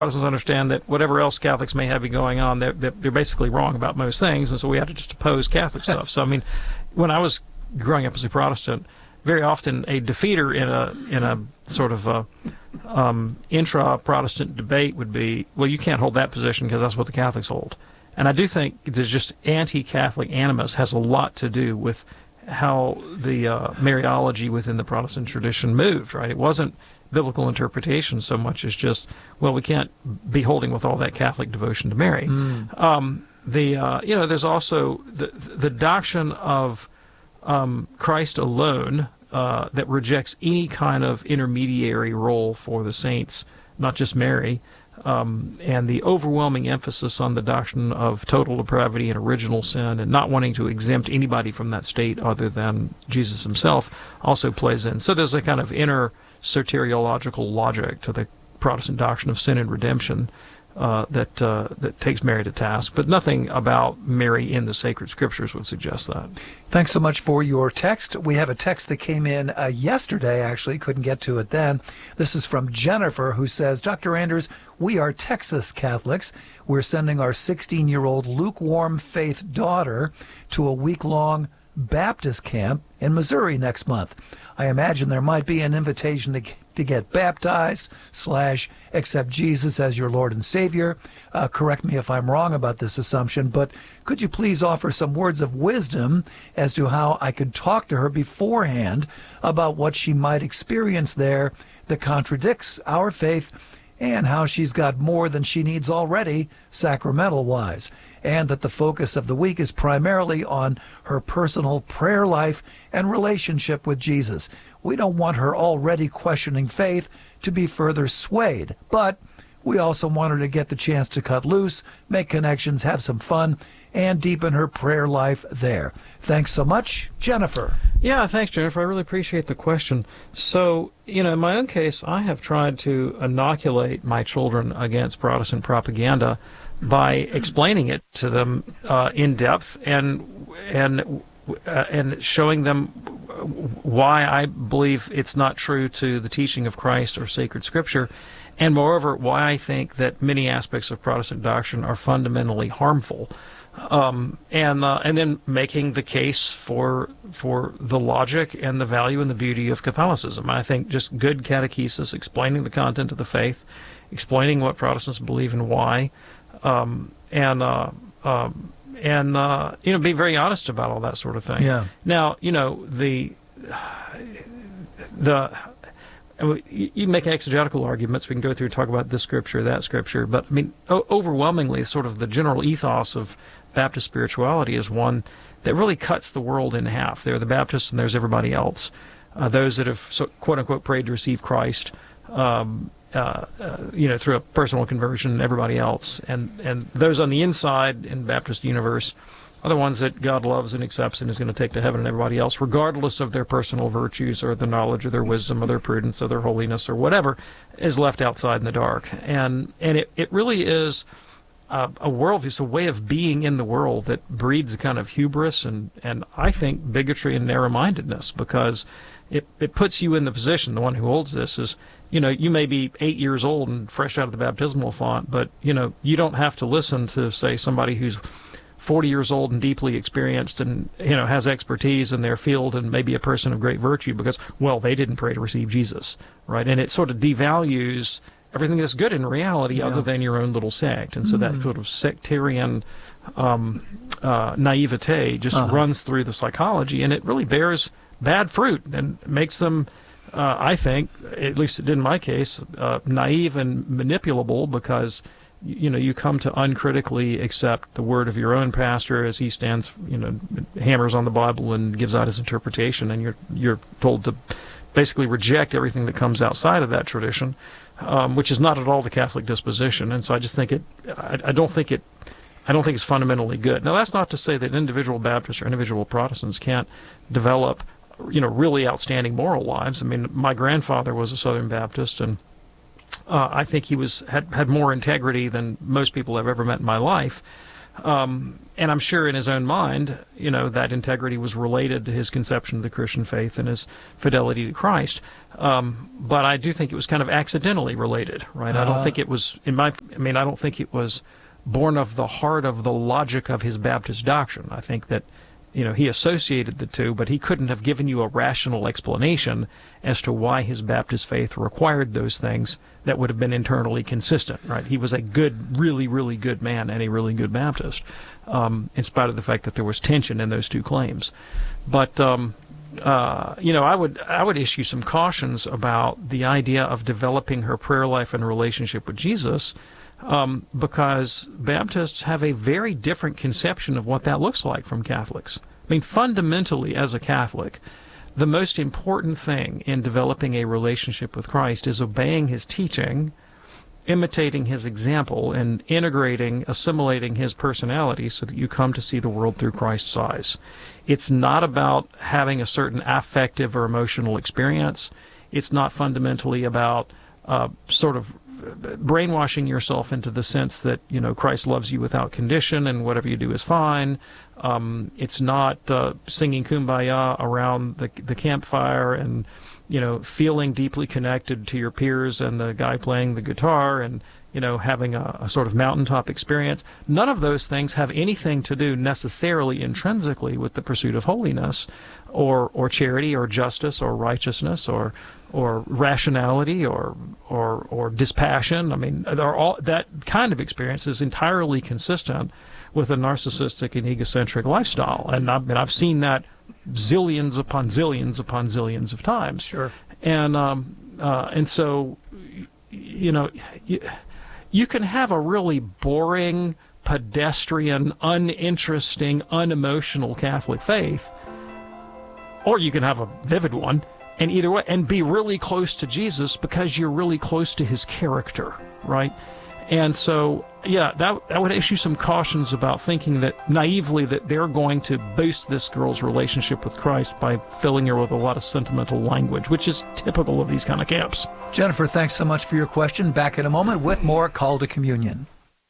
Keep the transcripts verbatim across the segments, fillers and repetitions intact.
Protestants understand that whatever else Catholics may have going on, they're, they're basically wrong about most things, and so we have to just oppose Catholic stuff. So, I mean, when I was growing up as a Protestant, very often a defeater in a in a sort of a, um, intra-Protestant debate would be, well, you can't hold that position because that's what the Catholics hold. And I do think there's just anti-Catholic animus has a lot to do with how the uh, Mariology within the Protestant tradition moved, right? It wasn't biblical interpretation so much as just, well, we can't be holding with all that Catholic devotion to Mary. Mm. Um, the uh, you know, there's also the the doctrine of um, Christ alone uh, that rejects any kind of intermediary role for the saints, not just Mary, um, and the overwhelming emphasis on the doctrine of total depravity and original sin, and not wanting to exempt anybody from that state other than Jesus himself, also plays in. So there's a kind of inner soteriological logic to the Protestant doctrine of sin and redemption uh, that uh, that takes Mary to task, but nothing about Mary in the sacred scriptures would suggest that. Thanks so much for your text. We have a text that came in uh, yesterday, actually, couldn't get to it then. This is from Jennifer, who says, Doctor Anders, we are Texas Catholics. We're sending our sixteen-year-old lukewarm faith daughter to a week-long Baptist camp in Missouri next month. I imagine there might be an invitation to, to get baptized slash accept Jesus as your Lord and Savior. Uh, correct me if I'm wrong about this assumption, but could you please offer some words of wisdom as to how I could talk to her beforehand about what she might experience there that contradicts our faith, and how she's got more than she needs already, sacramental-wise, and that the focus of the week is primarily on her personal prayer life and relationship with Jesus. We don't want her already questioning faith to be further swayed, but we also want her to get the chance to cut loose, make connections, have some fun, and deepen her prayer life there. Thanks so much, Jennifer. Yeah, thanks, Jennifer. I really appreciate the question. So, you know, in my own case, I have tried to inoculate my children against Protestant propaganda by explaining it to them uh, in depth and and uh, and showing them why I believe it's not true to the teaching of Christ or sacred Scripture. And moreover, why I think that many aspects of Protestant doctrine are fundamentally harmful, um, and uh, and then making the case for for the logic and the value and the beauty of Catholicism. I think just good catechesis, explaining the content of the faith, explaining what Protestants believe and why, um, and uh, um, and uh, you know, be very honest about all that sort of thing. Yeah. Now, you know, the the. You make exegetical arguments. We can go through and talk about this scripture, that scripture. But, I mean, overwhelmingly, sort of the general ethos of Baptist spirituality is one that really cuts the world in half. There are the Baptists and there's everybody else. Uh, those that have, so, quote-unquote, prayed to receive Christ, um, uh, uh, you know, through a personal conversion, everybody else. And, and those on the inside in Baptist universe are the ones that God loves and accepts and is going to take to heaven, and everybody else, regardless of their personal virtues or the knowledge or their wisdom or their prudence or their holiness or whatever, is left outside in the dark. And and it, it really is a, a worldview, it's a way of being in the world that breeds a kind of hubris and, and I think bigotry and narrow-mindedness, because it, it puts you in the position, the one who holds this is, you know, you may be eight years old and fresh out of the baptismal font, but, you know, you don't have to listen to, say, somebody who's forty years old and deeply experienced and, you know, has expertise in their field and maybe a person of great virtue because, well, they didn't pray to receive Jesus, right? And it sort of devalues everything that's good in reality, yeah, other than your own little sect. And so mm. that sort of sectarian um, uh, naivete just uh-huh. runs through the psychology, and it really bears bad fruit and makes them, uh, I think, at least it did in my case, uh, naive and manipulable, because you know, you come to uncritically accept the word of your own pastor as he stands, you know, hammers on the Bible and gives out his interpretation, and you're you're told to basically reject everything that comes outside of that tradition, um, which is not at all the Catholic disposition. And so I just think it, I, I don't think it, I don't think it's fundamentally good. Now, that's not to say that individual Baptists or individual Protestants can't develop, you know, really outstanding moral lives. I mean, my grandfather was a Southern Baptist, and Uh, I think he was had, had more integrity than most people I've ever met in my life. Um, and I'm sure in his own mind, you know, that integrity was related to his conception of the Christian faith and his fidelity to Christ. Um, but I do think it was kind of accidentally related, right? Uh, I don't think it was, in my, I mean, I don't think it was born of the heart of the logic of his Baptist doctrine. I think that, you know, he associated the two, but he couldn't have given you a rational explanation as to why his Baptist faith required those things that would have been internally consistent, right? He was a good, really, really good man and a really good Baptist, um, in spite of the fact that there was tension in those two claims. But, um, uh, you know, I would I would issue some cautions about the idea of developing her prayer life and relationship with Jesus, Um, because Baptists have a very different conception of what that looks like from Catholics. I mean, fundamentally, as a Catholic, the most important thing in developing a relationship with Christ is obeying his teaching, imitating his example, and integrating, assimilating his personality so that you come to see the world through Christ's eyes. It's not about having a certain affective or emotional experience. It's not fundamentally about uh, sort of brainwashing yourself into the sense that, you know, Christ loves you without condition and whatever you do is fine. Um, it's not uh, singing Kumbaya around the the campfire and, you know, feeling deeply connected to your peers and the guy playing the guitar and, you know, having a, a sort of mountaintop experience. None of those things have anything to do necessarily intrinsically with the pursuit of holiness or or charity or justice or righteousness or or rationality or or or dispassion. I mean, they're all, that kind of experience is entirely consistent with a narcissistic and egocentric lifestyle. And I mean, I've seen that zillions upon zillions upon zillions of times. Sure. And um, uh, and so, you know, you, you can have a really boring, pedestrian, uninteresting, unemotional Catholic faith, or you can have a vivid one. And either way, and be really close to Jesus because you're really close to his character, right? And so, yeah, that, that would issue some cautions about thinking that naively that they're going to boost this girl's relationship with Christ by filling her with a lot of sentimental language, which is typical of these kind of camps. Jennifer, thanks so much for your question. Back in a moment with more Call to Communion.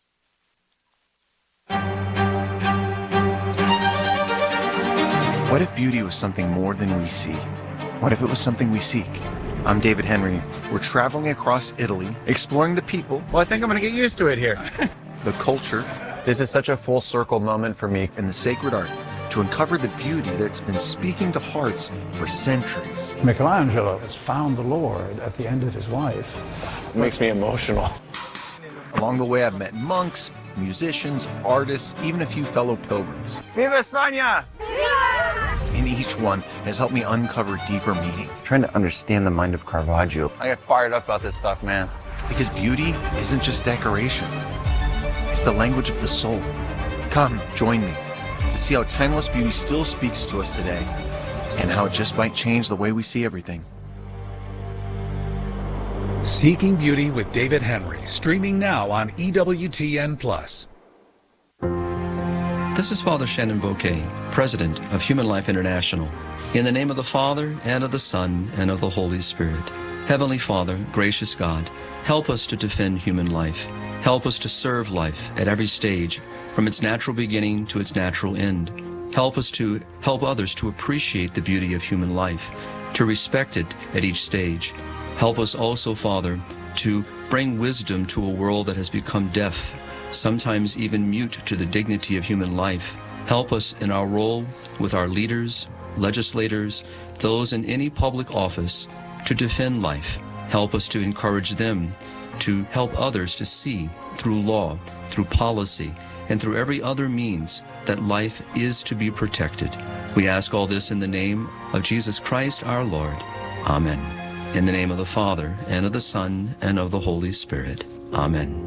What if beauty was something more than we see? What if it was something we seek? I'm David Henry. We're traveling across Italy, exploring the people. Well, I think I'm going to get used to it here. The culture. This is such a full circle moment for me. And the sacred art to uncover the beauty that's been speaking to hearts for centuries. Michelangelo has found the Lord at the end of his life. It makes me emotional. Along the way, I've met monks, musicians, artists, even a few fellow pilgrims. Viva España! And each one has helped me uncover deeper meaning. Trying to understand the mind of Caravaggio. I get fired up about this stuff, man. Because beauty isn't just decoration. It's the language of the soul. Come, join me to see how timeless beauty still speaks to us today and how it just might change the way we see everything. Seeking Beauty with David Henry, streaming now on E W T N Plus. This is Father Shannon Bouquet, President of Human Life International. In the name of the Father, and of the Son, and of the Holy Spirit. Heavenly Father, gracious God, help us to defend human life. Help us to serve life at every stage, from its natural beginning to its natural end. Help us to help others to appreciate the beauty of human life, to respect it at each stage. Help us also, Father, to bring wisdom to a world that has become deaf, sometimes even mute to the dignity of human life. Help us in our role with our leaders, legislators, those in any public office, to defend life. Help us to encourage them to help others to see through law, through policy, and through every other means that life is to be protected. We ask all this in the name of Jesus Christ our Lord. Amen. In the name of the Father, and of the Son, and of the Holy Spirit. Amen.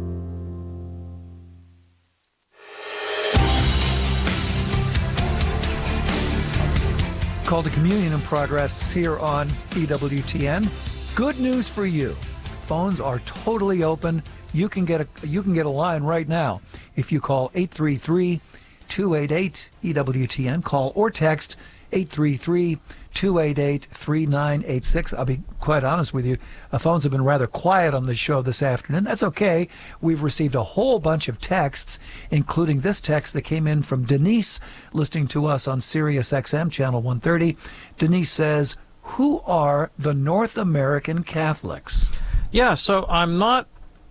Call to Communion in progress here on E W T N. Good news for you. Phones are totally open. You can get a you can get a line right now if you call eight three three, two eight eight, E W T N. Call or text eight three three, two eight eight, three nine eight six. I'll be quite honest with you, uh, phones have been rather quiet on the show this afternoon. That's okay. We've received a whole bunch of texts, including this text that came in from Denise, listening to us on Sirius X M Channel one thirty. Denise says, who are the North American Catholics? Yeah, so I'm not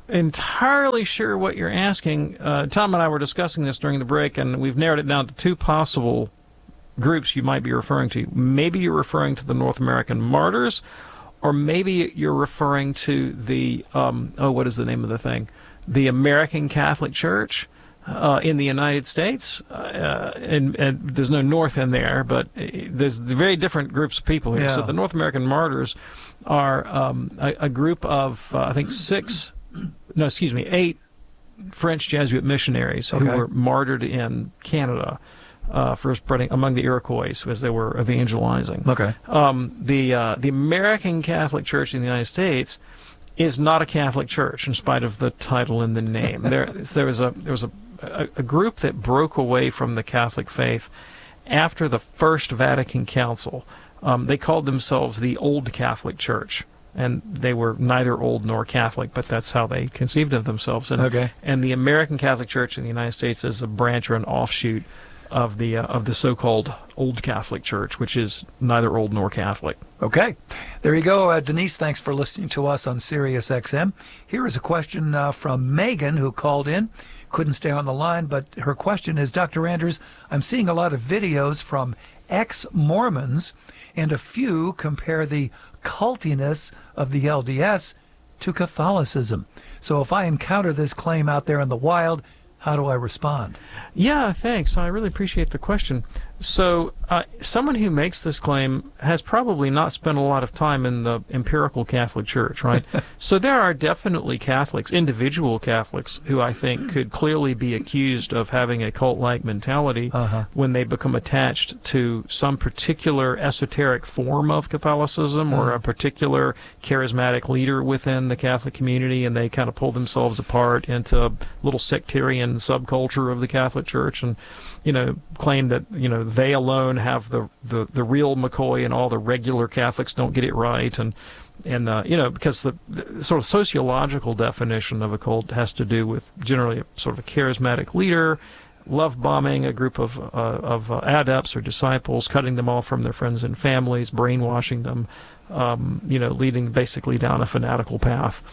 entirely sure what you're asking. Uh, Tom and I were discussing this during the break, and we've narrowed it down to two possible groups you might be referring to. Maybe you're referring to the North American Martyrs, or maybe you're referring to the, um, oh, what is the name of the thing? The American Catholic Church uh, in the United States. Uh, and, and there's no North in there, but there's very different groups of people here. Yeah. So the North American Martyrs are um, a, a group of, uh, I think, six, no, excuse me, eight French Jesuit missionaries who Okay. were martyred in Canada. Uh, for spreading among the Iroquois as they were evangelizing. Okay. Um, the uh, the American Catholic Church in the United States is not a Catholic church, in spite of the title and the name. there there was a there was a, a, a group that broke away from the Catholic faith after the First Vatican Council. Um, they called themselves the Old Catholic Church, and they were neither old nor Catholic, but that's how they conceived of themselves. And, Okay. and the American Catholic Church in the United States is a branch or an offshoot of the uh, of the so-called Old Catholic Church, which is neither old nor Catholic. Okay. There you go. Uh, Denise, thanks for listening to us on Sirius X M. Here is a question uh, from Megan, who called in. Couldn't stay on the line, but her question is, Doctor Anders, I'm seeing a lot of videos from ex-Mormons, and a few compare the cultiness of the L D S to Catholicism. So if I encounter this claim out there in the wild, how do I respond? Yeah, thanks. I really appreciate the question. So uh, someone who makes this claim has probably not spent a lot of time in the empirical Catholic Church, right? So there are definitely Catholics, individual Catholics, who I think could clearly be accused of having a cult-like mentality Uh-huh. when they become attached to some particular esoteric form of Catholicism or a particular charismatic leader within the Catholic community, and they kind of pull themselves apart into a little sectarian subculture of the Catholic Church and, you know, claim that, you know, they alone have the, the, the real McCoy and all the regular Catholics don't get it right. And, and uh, you know, because the, the sort of sociological definition of a cult has to do with generally a sort of a charismatic leader, love bombing a group of, uh, of uh, adepts or disciples, cutting them off from their friends and families, brainwashing them, um, you know, leading basically down a fanatical path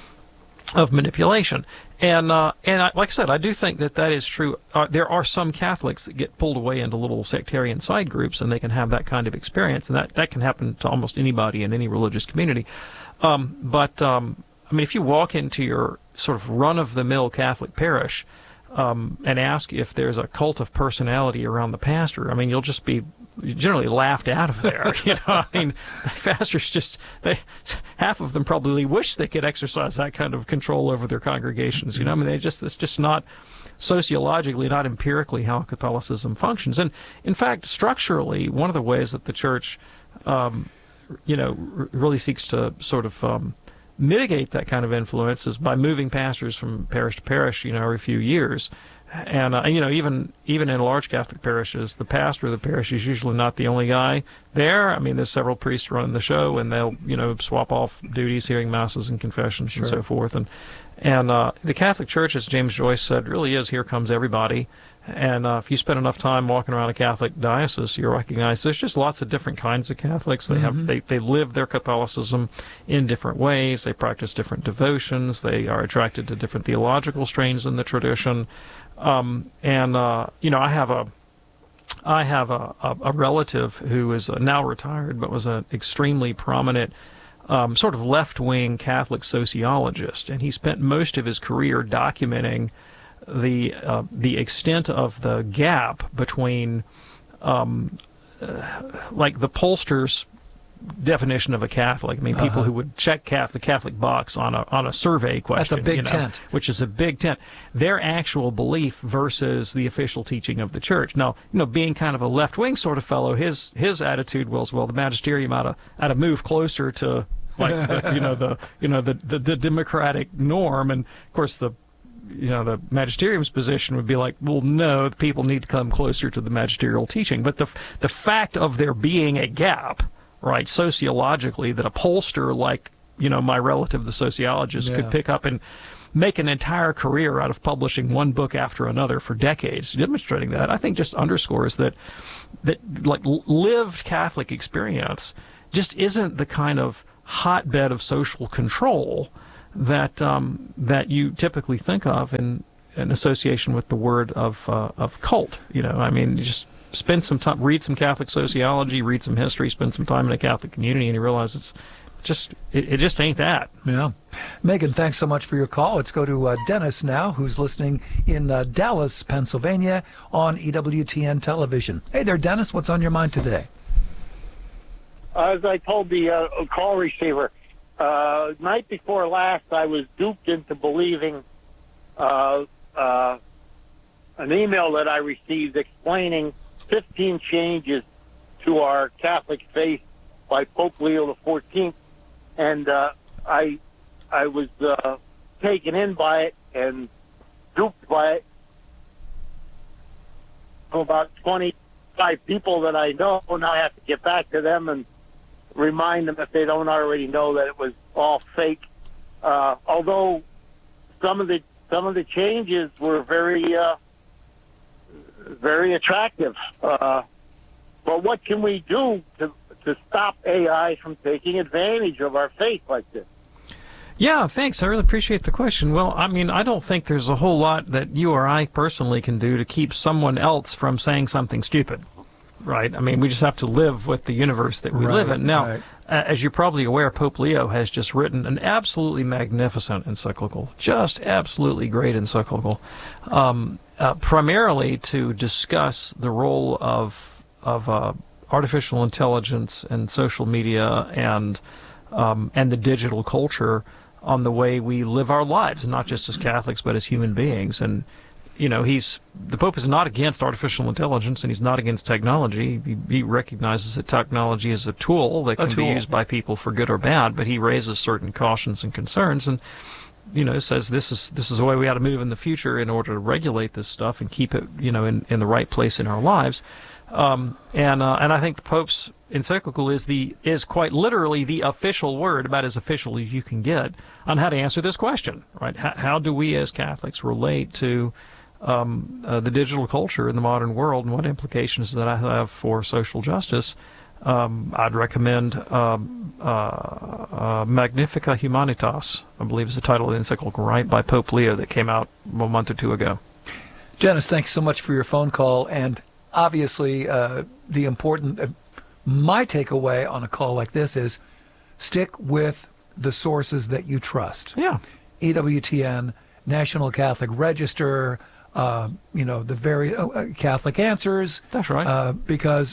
of manipulation. And uh, and I, like I said, I do think that that is true. Uh, there are some Catholics that get pulled away into little sectarian side groups, and they can have that kind of experience, and that, that can happen to almost anybody in any religious community. Um, but, um, I mean, if you walk into your sort of run-of-the-mill Catholic parish um, and ask if there's a cult of personality around the pastor, I mean, you'll just be generally laughed out of there. You know, I mean, pastors just, they, half of them probably wish they could exercise that kind of control over their congregations. You know, I mean, they just, it's just not sociologically, not empirically how Catholicism functions. And in fact, structurally, one of the ways that the church, um, you know, r- really seeks to sort of um, mitigate that kind of influence is by moving pastors from parish to parish, you know, every few years. And, uh, you know, even even in large Catholic parishes, the pastor of the parish is usually not the only guy there. I mean, there's several priests running the show, and they'll, you know, swap off duties, hearing masses and confessions Sure. and so forth. And and uh, the Catholic Church, as James Joyce said, really is here comes everybody. And uh, if you spend enough time walking around a Catholic diocese, you recognize there's just lots of different kinds of Catholics. They Mm-hmm. have they, they live their Catholicism in different ways. They practice different devotions. They are attracted to different theological strains in the tradition. Um, and uh, you know, I have a I have a, a, a relative who is now retired, but was an extremely prominent um, sort of left-wing Catholic sociologist, and he spent most of his career documenting the uh, the extent of the gap between um, uh, like the pollsters' definition of a Catholic. I mean, people Uh-huh. who would check Catholic, the Catholic box on a on a survey question. That's a big you know, tent. which is a big tent. Their actual belief versus the official teaching of the church. Now, you know, being kind of a left-wing sort of fellow, his his attitude was, well, the magisterium ought to ought to move closer to like the, you know the you know the, the the democratic norm, and of course the. You know, the magisterium's position would be like, well, no, the people need to come closer to the magisterial teaching. But the the fact of there being a gap right, sociologically, that a pollster like, you know, my relative, the sociologist, Yeah. could pick up and make an entire career out of publishing one book after another for decades, demonstrating that, I think just underscores that, that like lived Catholic experience just isn't the kind of hotbed of social control that um, that you typically think of in, in association with the word of uh, of cult. You know, I mean, you just spend some time, read some Catholic sociology, read some history, spend some time in a Catholic community, and you realize it's just it, it just ain't that. Yeah. Megan, thanks so much for your call. Let's go to uh, Dennis now, who's listening in uh, Dallas, Pennsylvania, on E W T N television. Hey there, Dennis. What's on your mind today? As I told the uh, call receiver, uh, night before last, I was duped into believing uh, uh, an email that I received explaining fifteen changes to our Catholic faith by Pope Leo the fourteenth, and uh, I I was uh, taken in by it and duped by it. About twenty-five people that I know, now I have to get back to them and remind them if they don't already know that it was all fake. Uh, although some of the some of the changes were very uh, very attractive. Uh, but what can we do to to stop A I from taking advantage of our faith like this? Yeah, thanks. I really appreciate the question. Well, I mean, I don't think there's a whole lot that you or I personally can do to keep someone else from saying something stupid. Right. I mean, we just have to live with the universe that we Right, live in. Now, right. uh, as you're probably aware, Pope Leo has just written an absolutely magnificent encyclical, just absolutely great encyclical, um, uh, primarily to discuss the role of of uh, artificial intelligence and social media and um, and the digital culture on the way we live our lives, not just as Catholics but as human beings. And you know, he's the Pope is not against artificial intelligence, and he's not against technology. He, he recognizes that technology is a tool that can tool. be used by people for good or bad, but he raises certain cautions and concerns, and you know, says this is this is the way we ought to move in the future in order to regulate this stuff and keep it, you know, in, in the right place in our lives. Um, and uh, and I think the Pope's encyclical is the is quite literally the official word, about as official as you can get, on how to answer this question. Right? How, how do we as Catholics relate to Um, uh, the digital culture in the modern world, and what implications does that have for social justice? Um, I'd recommend um, uh, uh, Magnifica Humanitas, I believe is the title of the encyclical, right, by Pope Leo, that came out a month or two ago. Dennis, thanks so much for your phone call. And obviously, uh, the important, uh, my takeaway on a call like this is stick with the sources that you trust. Yeah. E W T N, National Catholic Register, uh, you know, the very uh, Catholic Answers. That's right. Uh, because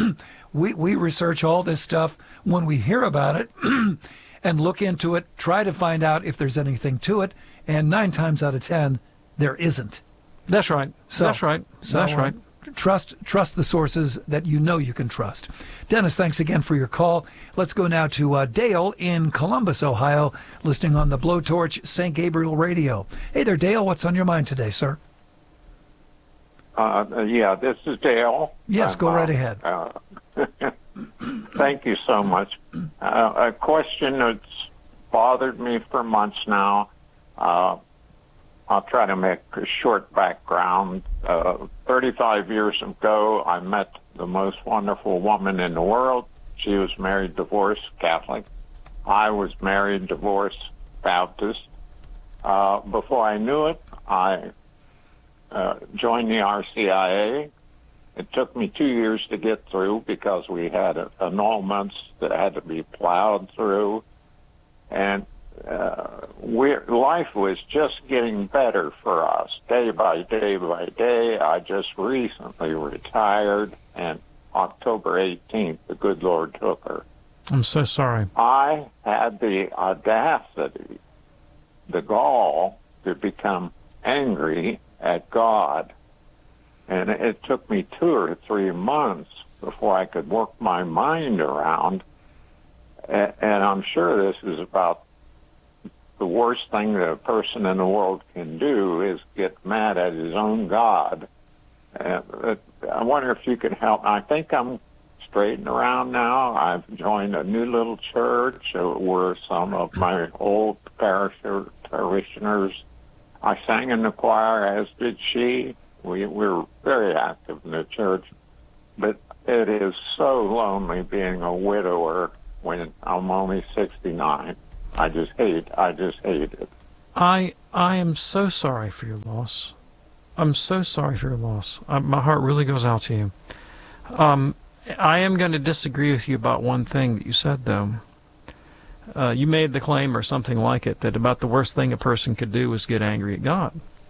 we we research all this stuff when we hear about it and look into it, try to find out if there's anything to it, and nine times out of ten, there isn't. That's right. So, That's right. So, That's right. Uh, trust trust the sources that you know you can trust. Dennis, thanks again for your call. Let's go now to uh, Dale in Columbus, Ohio, listening on the Blowtorch Saint Gabriel Radio. Hey there, Dale. What's on your mind today, sir? Uh, yeah, this is Dale. Yes, I'm, go right uh, ahead. Uh, thank you so much. Uh, a question that's bothered me for months now. Uh, I'll try to make a short background. Uh, thirty-five years ago, I met the most wonderful woman in the world. She was married, divorced, Catholic. I was married, divorced, Baptist. Uh, before I knew it, I uh, joined the R C I A. It took me two years to get through because we had annulments that had to be plowed through. And uh, we life was just getting better for us, day by day by day. I just recently retired, and October eighteenth, the good Lord took her. I'm so sorry. I had the audacity, the gall, to become angry at God. And it took me two or three months before I could work my mind around. And I'm sure this is about the worst thing that a person in the world can do is get mad at his own God. And I wonder if you could help. I think I'm straightened around now. I've joined a new little church uh, where some of my old parish parishioners, I sang in the choir, as did she. We, we were very active in the church. But it is so lonely being a widower when I'm only sixty-nine. I just hate, I just hate it. I I am so sorry for your loss. I'm so sorry for your loss. I, my heart really goes out to you. Um, I am going to disagree with you about one thing that you said, though. Uh, you made the claim, or something like it, that about the worst thing a person could do was get angry at God.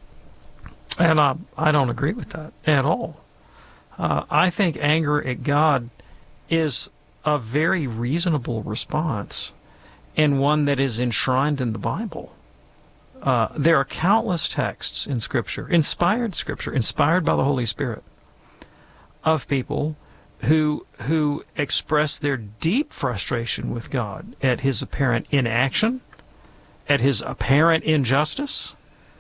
And I, I don't agree with that at all. Uh, I think anger at God is a very reasonable response, and one that is enshrined in the Bible. Uh, there are countless texts in Scripture, inspired Scripture, inspired by the Holy Spirit, of people who who express their deep frustration with God at His apparent inaction, at His apparent injustice,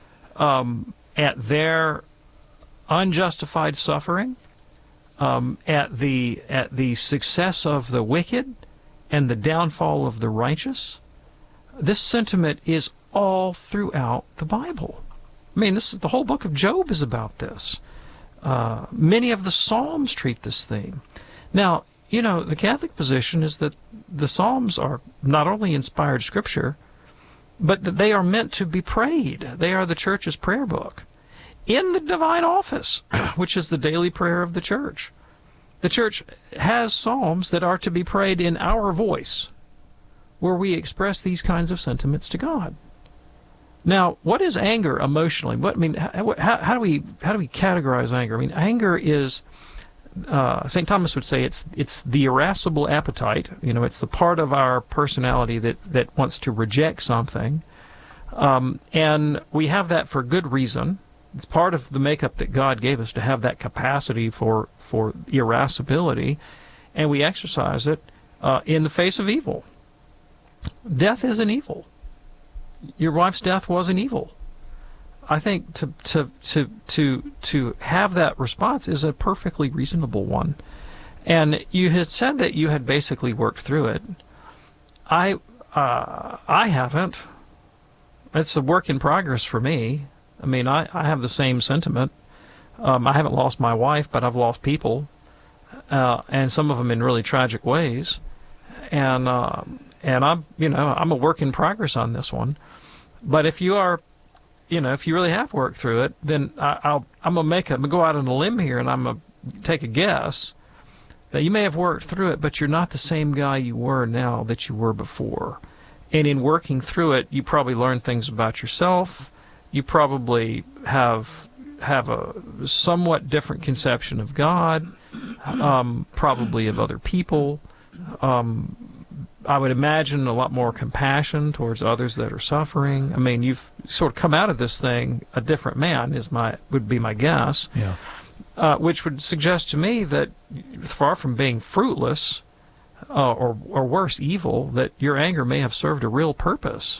um, at their unjustified suffering, um, at the at the success of the wicked and the downfall of the righteous. This sentiment is all throughout the Bible. I mean, this is the whole book of Job is about this. Uh, many of the Psalms treat this theme. Now, you know, the Catholic position is that the Psalms are not only inspired Scripture, but that they are meant to be prayed. They are the Church's prayer book. In the divine office, which is the daily prayer of the Church, the Church has Psalms that are to be prayed in our voice, where we express these kinds of sentiments to God. Now, what is anger emotionally? What I mean, how, how, how do we how do we categorize anger? I mean, anger is uh, Saint Thomas would say it's it's the irascible appetite. You know, it's the part of our personality that that wants to reject something, um, and we have that for good reason. It's part of the makeup that God gave us to have that capacity for for irascibility, and we exercise it uh, in the face of evil. Death is an evil. Your wife's death was an evil. I think to to to to to have that response is a perfectly reasonable one. And you had said that you had basically worked through it. I uh, I haven't. It's a work in progress for me. I mean, I, I have the same sentiment. Um, I haven't lost my wife, but I've lost people, uh, and some of them in really tragic ways. And uh, and I'm you know I'm a work in progress on this one. But if you are, you know, if you really have worked through it, then I, I'll I'm gonna make a, I'm gonna go out on a limb here, and I'm gonna take a guess that you may have worked through it, but you're not the same guy you were now that you were before. And in working through it, you probably learned things about yourself. You probably have have a somewhat different conception of God, um, probably of other people. Um, I would imagine a lot more compassion towards others that are suffering. I mean, you've sort of come out of this thing a different man, is my would be my guess. Yeah. Uh, which would suggest to me that far from being fruitless, uh, or or worse, evil, that your anger may have served a real purpose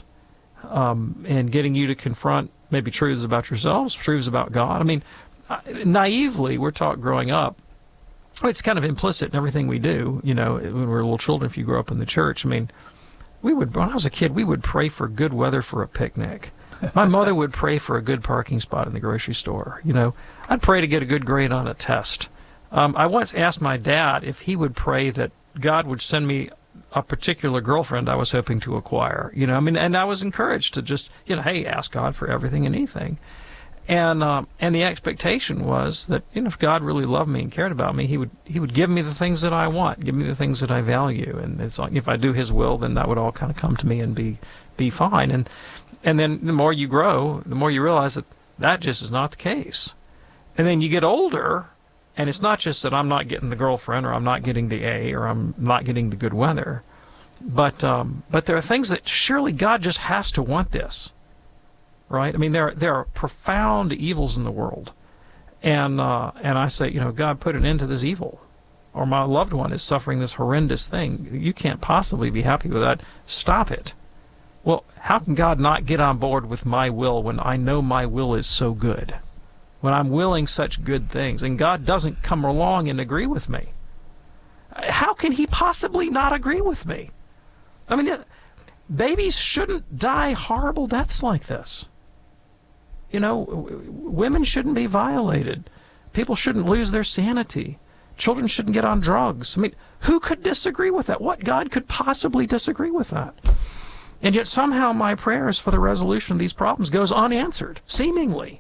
um, in getting you to confront maybe truths about yourselves, truths about God. I mean, naively, we're taught growing up. It's kind of implicit in everything we do, you know, when we're little children, if you grow up in the church. I mean, we would, when I was a kid, we would pray for good weather for a picnic. My mother would pray for a good parking spot in the grocery store. You know, I'd pray to get a good grade on a test. Um, I once asked my dad if he would pray that God would send me a particular girlfriend I was hoping to acquire. You know, I mean, and I was encouraged to just, you know, hey, ask God for everything and anything. And um, and the expectation was that, you know, if God really loved me and cared about me, he would he would give me the things that I want, give me the things that I value, and it's like if I do His will, then that would all kind of come to me and be be fine. And and then the more you grow, the more you realize that that just is not the case. And then you get older, and it's not just that I'm not getting the girlfriend, or I'm not getting the A, or I'm not getting the good weather, but um, but there are things that surely God just has to want this. Right? I mean, there there are profound evils in the world, and uh, and I say, you know, God, put an end to this evil, or my loved one is suffering this horrendous thing. You can't possibly be happy with that. Stop it. Well, how can God not get on board with my will when I know my will is so good, when I'm willing such good things, and God doesn't come along and agree with me? How can he possibly not agree with me? I mean, babies shouldn't die horrible deaths like this. You know, women shouldn't be violated. People shouldn't lose their sanity. Children shouldn't get on drugs. I mean, who could disagree with that? What God could possibly disagree with that? And yet somehow my prayers for the resolution of these problems goes unanswered, seemingly.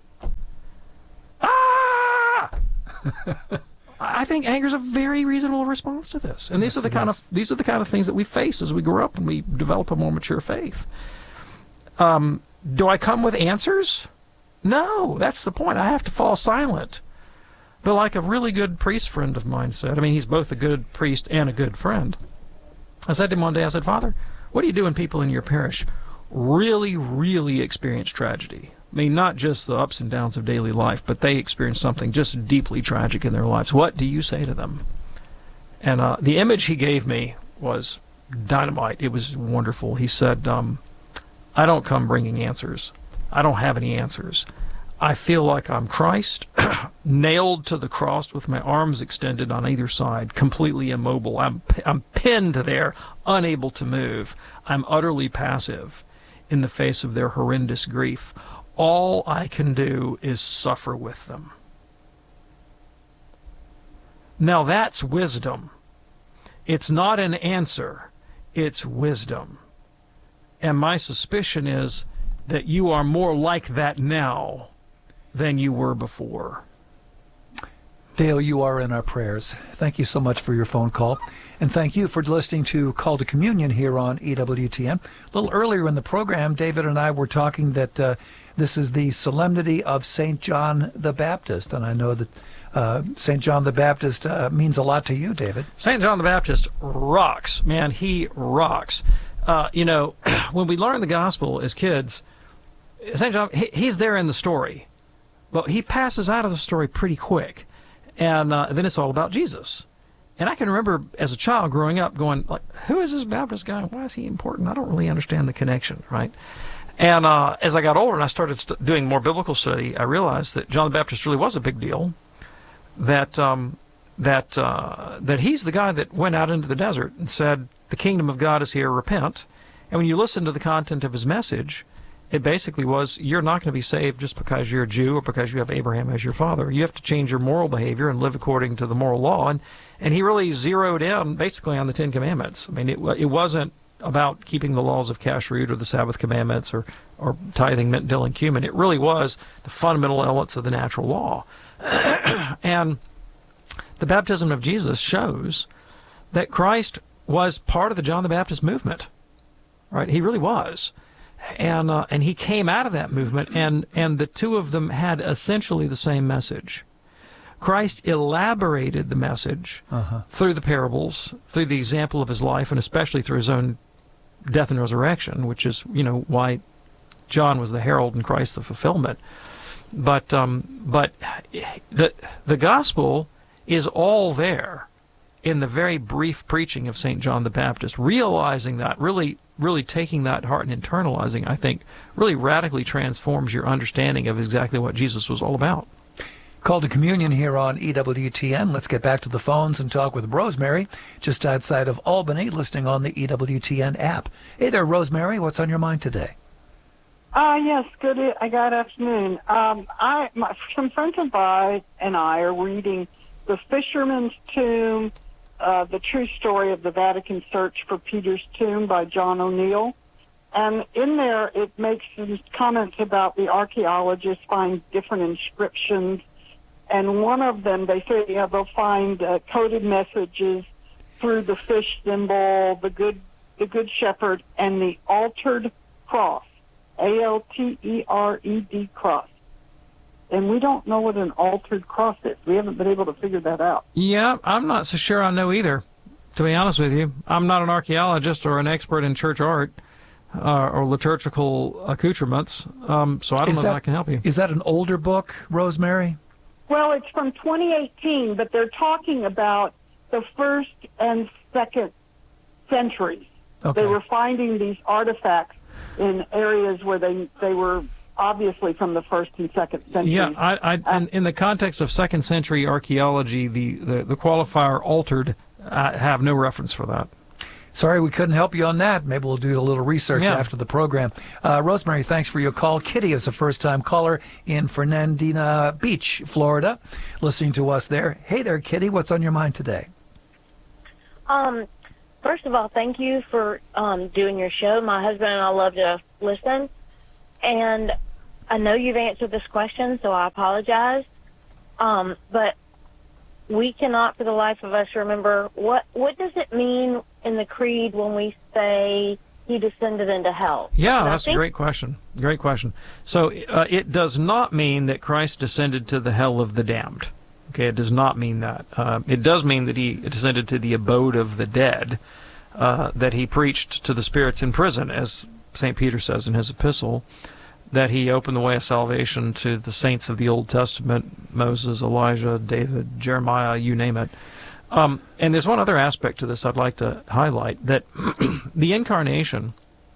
Ah! I think anger is a very reasonable response to this. And these yes, are the kind is. of these are the kind of things that we face as we grow up and we develop a more mature faith. Um, do I come with answers? No, that's the point. I have to fall silent. But like a really good priest friend of mine said, I mean, he's both a good priest and a good friend. I said to him one day, I said, Father, what do you do when people in your parish really, really experience tragedy? I mean, not just the ups and downs of daily life, but they experience something just deeply tragic in their lives. What do you say to them? And uh, the image he gave me was dynamite. It was wonderful. He said, um, I don't come bringing answers. I don't have any answers. I feel like I'm Christ, nailed to the cross with my arms extended on either side, completely immobile. I'm, I'm pinned there, unable to move. I'm utterly passive in the face of their horrendous grief. All I can do is suffer with them. Now that's wisdom. It's not an answer. It's wisdom. And my suspicion is that you are more like that now than you were before. Dale, you are in our prayers. Thank you so much for your phone call. And thank you for listening to Call to Communion here on E W T N. A little earlier in the program, David and I were talking that uh, this is the solemnity of Saint John the Baptist. And I know that uh, Saint John the Baptist uh, means a lot to you, David. Saint John the Baptist rocks. Man, he rocks. Uh, you know, when we learn the gospel as kids, Saint John, he, he's there in the story. But he passes out of the story pretty quick. And uh, then it's all about Jesus. And I can remember as a child growing up going, like, who is this Baptist guy? Why is he important? I don't really understand the connection, right? And uh, as I got older and I started st- doing more biblical study, I realized that John the Baptist really was a big deal, that um, that uh, that he's the guy that went out into the desert and said, the kingdom of God is here, repent. And when you listen to the content of his message, it basically was, you're not going to be saved just because you're a Jew or because you have Abraham as your father. You have to change your moral behavior and live according to the moral law. And and he really zeroed in basically on the Ten Commandments. I mean, it it wasn't about keeping the laws of kashrut or the Sabbath commandments or, or tithing, mint, dill, and cumin. It really was the fundamental elements of the natural law. And the baptism of Jesus shows that Christ was part of the John the Baptist movement. Right? He really was. And uh, and he came out of that movement, and, and the two of them had essentially the same message. Christ elaborated the message uh-huh. through the parables, through the example of his life, and especially through his own death and resurrection, which is, you know, why John was the herald and Christ the fulfillment. But um, but the the gospel is all there in the very brief preaching of Saint John the Baptist. Realizing that, really, really taking that to heart and internalizing, I think, really radically transforms your understanding of exactly what Jesus was all about. Call to Communion here on E W T N. Let's get back to the phones and talk with Rosemary, just outside of Albany, listening on the E W T N app. Hey there, Rosemary. What's on your mind today? Uh, yes, good, good afternoon. Um, I, my, some friends of mine and I are reading The Fisherman's Tomb, uh, The True Story of the Vatican Search for Peter's Tomb by John O'Neill. And in there, it makes some comments about the archaeologists find different inscriptions. And one of them, they say, you know, they'll find uh, coded messages through the fish symbol, the good, the good shepherd, and the altered cross, A L T E R E D cross. And we don't know what an altered cross is. We haven't been able to figure that out. Yeah, I'm not so sure I know either, to be honest with you. I'm not an archaeologist or an expert in church art uh, or liturgical accoutrements, um, so I don't is know that, if I can help you. Is that an older book, Rosemary? Well, it's from twenty eighteen, but they're talking about the first and second centuries. Okay. They were finding these artifacts in areas where they they were obviously from the first and second centuries. Yeah, I, I, uh, in, in the context of second century archaeology, the, the, the qualifier altered I have no reference for that. Sorry we couldn't help you on that. Maybe we'll do a little research Yeah. after the program. Uh, Rosemary, thanks for your call. Kitty is a first-time caller in Fernandina Beach, Florida, listening to us there. Hey there, Kitty. What's on your mind today? Um, first of all, thank you for um, doing your show. My husband and I love to listen. And I know you've answered this question, so I apologize. Um, but we cannot for the life of us remember what, what does it mean in the creed when we say he descended into hell? Yeah, And I that's a think- great question. Great question. So uh, it does not mean that Christ descended to the hell of the damned. Okay, it does not mean that. Uh, it does mean that he descended to the abode of the dead, uh, that he preached to the spirits in prison, as Saint Peter says in his epistle, that he opened the way of salvation to the saints of the Old Testament, Moses, Elijah, David, Jeremiah, you name it. Um, and there's one other aspect to this I'd like to highlight, that the incarnation,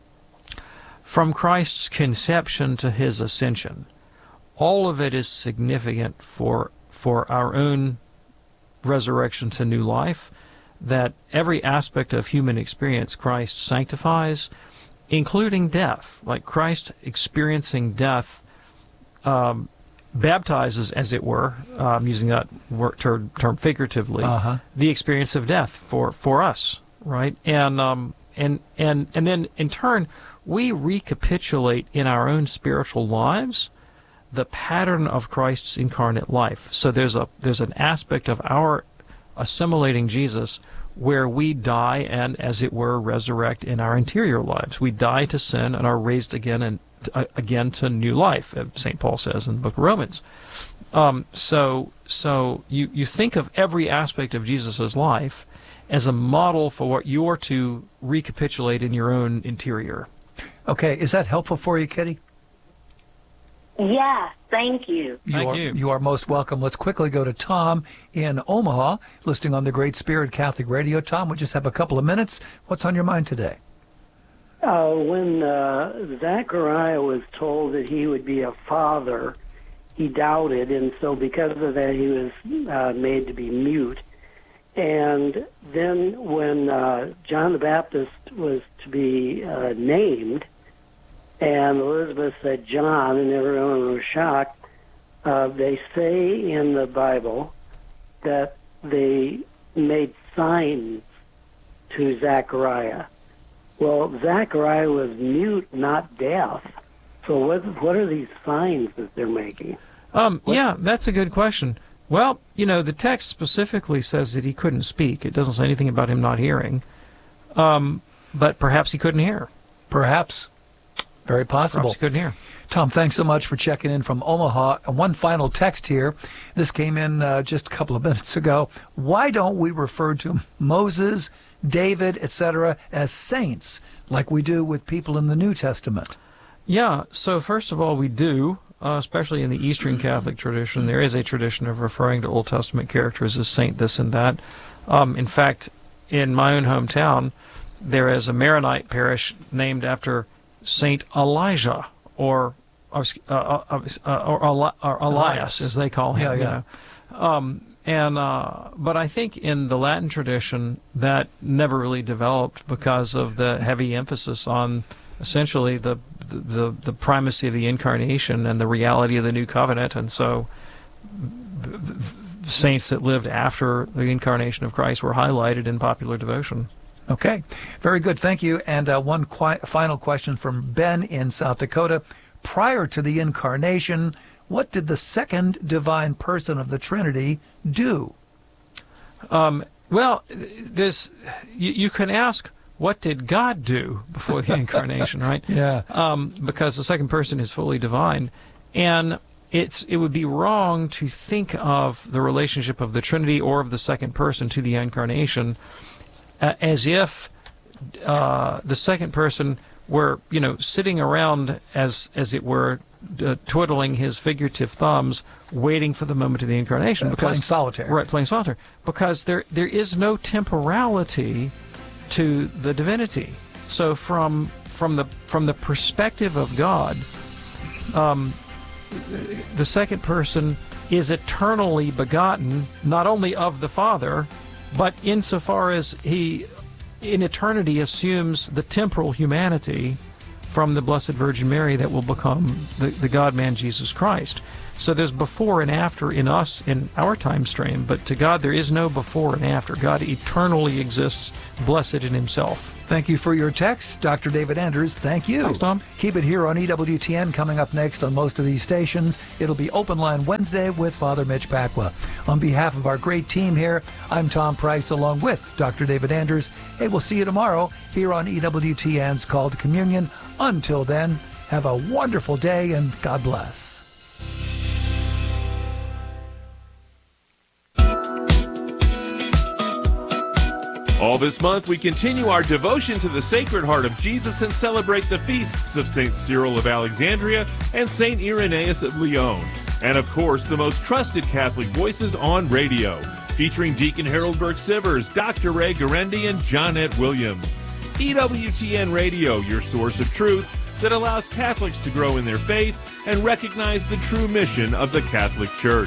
from Christ's conception to his ascension, all of it is significant for for our own resurrection to new life, that every aspect of human experience Christ sanctifies, including death. Like Christ experiencing death um, baptizes, as it were, um, using that word, term, term figuratively, Uh-huh. the experience of death for, for us, right? And um, and and and then in turn, we recapitulate in our own spiritual lives the pattern of Christ's incarnate life. So there's a there's an aspect of our assimilating Jesus where we die and, as it were, resurrect in our interior lives. We die to sin and are raised again and uh, again to new life, as Saint Paul says in the book of Romans. Um, so so you, you think of every aspect of Jesus' life as a model for what you're to recapitulate in your own interior. Okay, is that helpful for you, Kitty? Yes, thank you. You Thank are, you. You are most welcome. Let's quickly go to Tom in Omaha, listening on the Great Spirit Catholic Radio. Tom, we just have a couple of minutes. What's on your mind today? Uh, when uh, Zechariah was told that he would be a father, he doubted, and so because of that, he was uh, made to be mute. And then when uh, John the Baptist was to be uh, named, and Elizabeth said John, and everyone was shocked, uh, they say in the Bible that they made signs to Zechariah. Well, Zechariah was mute, not deaf. So what what are these signs that they're making? Um, yeah, that's a good question. Well, you know, the text specifically says that he couldn't speak. It doesn't say anything about him not hearing. Um, but perhaps he couldn't hear. Perhaps. Very possible. Perhaps he couldn't hear. Tom, thanks so much for checking in from Omaha. And one final text here. This came in uh, just a couple of minutes ago. Why don't we refer to Moses, David, et cetera as saints like we do with people in the New Testament? Yeah, so first of all, we do, uh, especially in the Eastern Catholic tradition, there is a tradition of referring to Old Testament characters as saint this and that. Um, in fact, in my own hometown, there is a Maronite parish named after Saint Elijah, or uh, uh, uh, or, or, or Elias, as they call him. Yeah, you yeah. know. Um, and uh, but I think in the Latin tradition that never really developed because of the heavy emphasis on essentially the the the primacy of the incarnation and the reality of the new covenant, and so the, the saints that lived after the incarnation of Christ were highlighted in popular devotion. Okay, very good. Thank you. And uh, one qui- final question from Ben in South Dakota. Prior to the incarnation, what did the second divine person of the Trinity do? Um, well, there's you, you can ask, what did God do before the incarnation, right? Yeah. Um, because the second person is fully divine, and it's it would be wrong to think of the relationship of the Trinity or of the second person to the incarnation Uh, as if uh, the second person were, you know, sitting around as as it were, uh, twiddling his figurative thumbs, waiting for the moment of the incarnation. Uh, because, playing solitaire. Right, playing solitaire. Because there there is no temporality to the divinity. So from from the from the perspective of God, um, the second person is eternally begotten, not only of the Father, But insofar as he, in eternity, assumes the temporal humanity from the Blessed Virgin Mary that will become the, the God-man Jesus Christ. So there's before and after in us, in our time stream, but to God there is no before and after. God eternally exists, blessed in himself. Thank you for your text, Doctor David Anders. Thank you. Thanks, Tom. Keep it here on E W T N. Coming up next on most of these stations, it'll be Open Line Wednesday with Father Mitch Pacwa. On behalf of our great team here, I'm Tom Price along with Doctor David Anders. Hey, we'll see you tomorrow here on E W T N's Call to Communion. Until then, have a wonderful day and God bless. All this month, we continue our devotion to the Sacred Heart of Jesus and celebrate the feasts of Saint Cyril of Alexandria and Saint Irenaeus of Lyon. And of course, the most trusted Catholic voices on radio, featuring Deacon Harold Burke-Sivers, Doctor Ray Garendi, and Johnette Williams. E W T N Radio, your source of truth that allows Catholics to grow in their faith and recognize the true mission of the Catholic Church.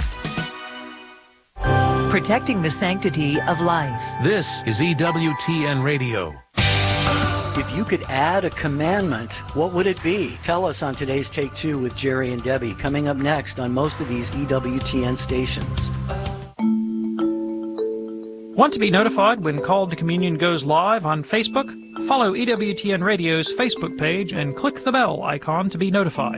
Protecting the sanctity of life. This is E W T N Radio. If you could add a commandment, what would it be? Tell us on today's Take Two with Jerry and Debbie, coming up next on most of these E W T N stations. Want to be notified when Called to Communion goes live on Facebook? Follow E W T N Radio's Facebook page and click the bell icon to be notified.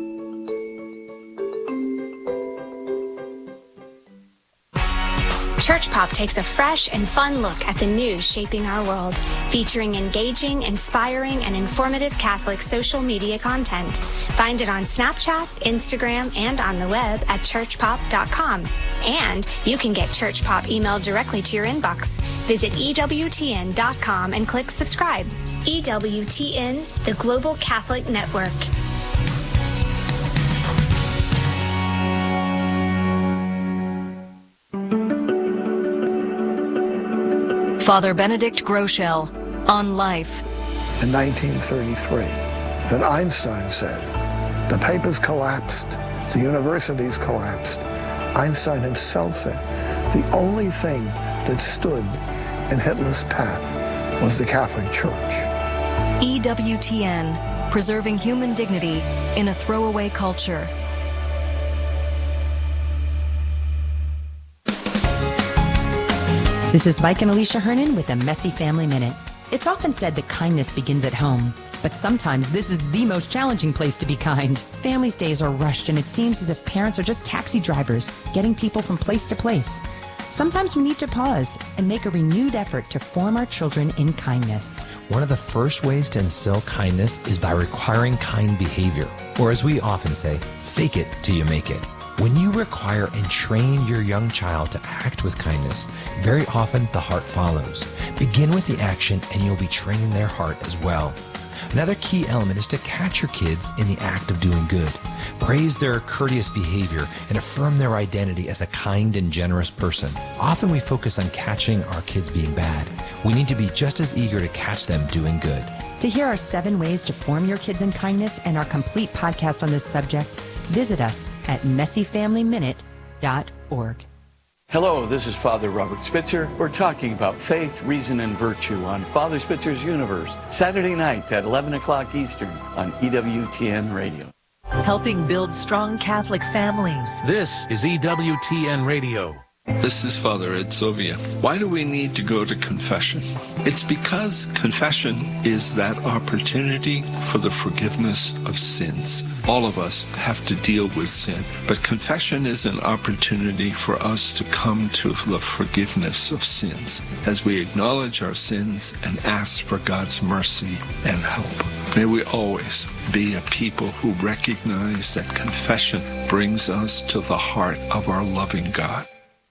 Church Pop takes a fresh and fun look at the news shaping our world, featuring engaging, inspiring, and informative Catholic social media content. Find it on Snapchat, Instagram, and on the web at church pop dot com. And you can get Church Pop emailed directly to your inbox. Visit E W T N dot com and click subscribe. E W T N, the Global Catholic Network. Father Benedict Groeschel on life. In nineteen thirty-three, that Einstein said, the papers collapsed, the universities collapsed. Einstein himself said, the only thing that stood in Hitler's path was the Catholic Church. E W T N, preserving human dignity in a throwaway culture. This is Mike and Alicia Hernan with a Messy Family Minute. It's often said that kindness begins at home, but sometimes this is the most challenging place to be kind. Families' days are rushed, and it seems as if parents are just taxi drivers, getting people from place to place. Sometimes we need to pause and make a renewed effort to form our children in kindness. One of the first ways to instill kindness is by requiring kind behavior, or as we often say, fake it till you make it. When you require and train your young child to act with kindness, very often the heart follows. Begin with the action and you'll be training their heart as well. Another key element is to catch your kids in the act of doing good. Praise their courteous behavior and affirm their identity as a kind and generous person. Often we focus on catching our kids being bad. We need to be just as eager to catch them doing good. To hear our seven ways to form your kids in kindness and our complete podcast on this subject, visit us at messy family minute dot org. Hello, this is Father Robert Spitzer. We're talking about faith, reason, and virtue on Father Spitzer's Universe, Saturday night at eleven o'clock Eastern on E W T N Radio. Helping build strong Catholic families. This is E W T N Radio. This is Father Ed Sovia. Why do we need to go to confession? It's because confession is that opportunity for the forgiveness of sins. All of us have to deal with sin, but confession is an opportunity for us to come to the forgiveness of sins as we acknowledge our sins and ask for God's mercy and help. May we always be a people who recognize that confession brings us to the heart of our loving God.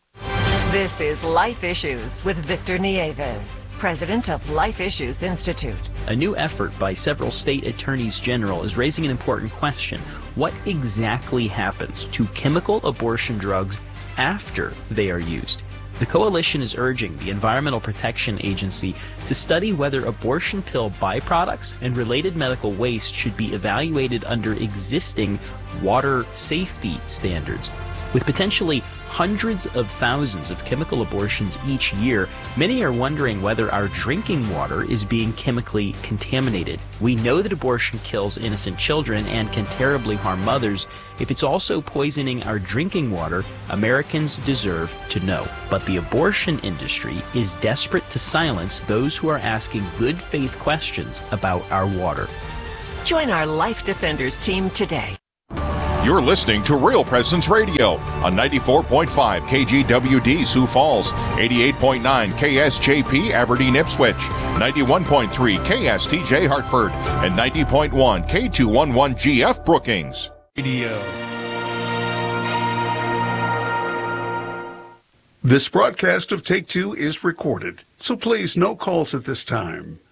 This is Life Issues with Victor Nieves, president of Life Issues Institute. A new effort by several state attorneys general is raising an important question. What exactly happens to chemical abortion drugs after they are used? The coalition is urging the Environmental Protection Agency to study whether abortion pill byproducts and related medical waste should be evaluated under existing water safety standards. With potentially hundreds of thousands of chemical abortions each year, many are wondering whether our drinking water is being chemically contaminated. We know that abortion kills innocent children and can terribly harm mothers. If it's also poisoning our drinking water, Americans deserve to know. But the abortion industry is desperate to silence those who are asking good faith questions about our water. Join our Life Defenders team today. You're listening to Real Presence Radio on ninety-four point five K G W D Sioux Falls, eighty-eight point nine K S J P Aberdeen Ipswich, ninety-one point three K S T J Hartford, and ninety point one K two eleven G F Brookings. Radio. This broadcast of Take Two is recorded, so please no calls at this time.